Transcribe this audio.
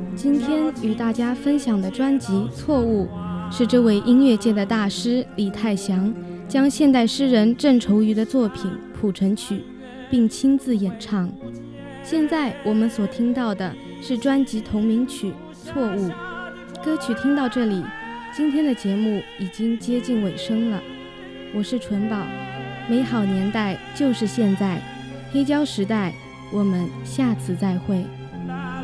今天与大家分享的专辑《错误》是这位音乐界的大师李泰祥将现代诗人郑愁予的作品谱成曲，并亲自演唱。现在我们所听到的是专辑同名曲《错误》。歌曲听到这里，今天的节目已经接近尾声了。我是纯宝，美好年代就是现在，黑胶时代，我们下次再会。